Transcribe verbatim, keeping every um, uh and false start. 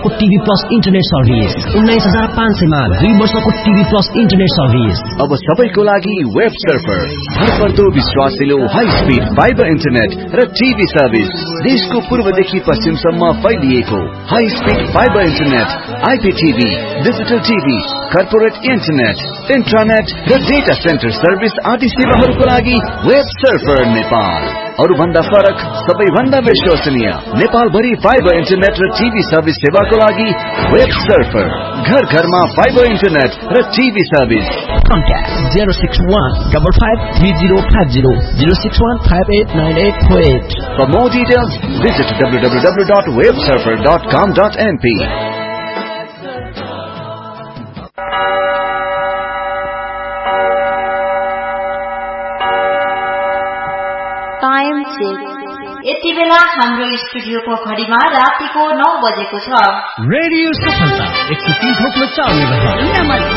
वर्षको TV plus internet service, उन्नाइस हजार पाँच सयमा दुई वर्षको टिभी प्लस इन्टरनेट सर्भिस। अब सबैको लागि वेब सर्फर, भरपर्दो विश्वासिलो हाई स्पिड फाइबर इन्टरनेट र टिभी सर्भिस। देशको पूर्वदेखि पश्चिमसम्म फैलिएको high speed fibre internet, आइपीटिभी, digital TV, corporate internet, इन्ट्रानेट र डेटा सेन्टर सर्भिस आदि सेवाहरूको लागि वेब सर्फर नेपाल। अरूभन्दा फरक, सबैभन्दा विश्वसनीय, नेपाल भरि फाइबर इन्टरनेट र टिभी सर्भिस सेवाको लागि वेब सर्फर। घर घरमा फाइबर इन्टरनेट र TV service. Contact zero six one five five three zero five zero zero six one five eight nine eight four eight. For more details, visit w w w dot web surfer dot com dot n p. Time check. यति बेला हाम्रो स्टुडियोको घडीमा रातिको नौ बजेको छ। Radio सफलता एक सौ तीन थोप्लो चार